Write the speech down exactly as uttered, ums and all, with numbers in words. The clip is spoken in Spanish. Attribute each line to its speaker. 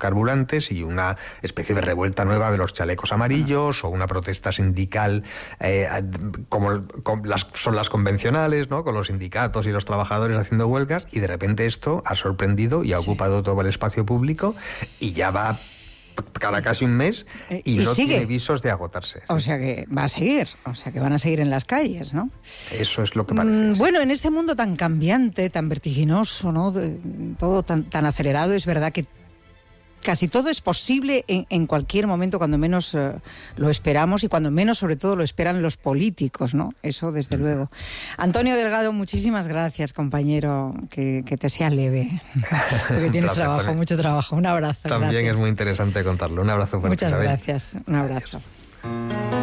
Speaker 1: carburantes y una especie de revuelta nueva de los chalecos amarillos o una protesta sindical eh, como, como las, son las convencionales, ¿no? Con los sindicatos y los trabajadores haciendo huelgas, y de repente esto ha sorprendido y ha sí. ocupado todo el espacio público y ya va cada casi un mes y, y no sigue. Tiene visos de agotarse.
Speaker 2: O sea que va a seguir, o sea que van a seguir en las calles, ¿no?
Speaker 1: Eso es lo que parece.
Speaker 2: Mm, bueno, en este mundo tan cambiante, tan vertiginoso, ¿no? De, todo tan, tan acelerado, es verdad que casi todo es posible en, en cualquier momento, cuando menos uh, lo esperamos y cuando menos, sobre todo, lo esperan los políticos, ¿no? Eso, desde luego. Antonio Delgado, muchísimas gracias, compañero. Que, que te sea leve. Porque tienes placer, trabajo, también. mucho trabajo. Un abrazo.
Speaker 1: También
Speaker 2: gracias.
Speaker 1: Es muy interesante contarlo. Un abrazo fuerte.
Speaker 2: Muchas
Speaker 1: Isabel.
Speaker 2: gracias. Un abrazo. Adiós.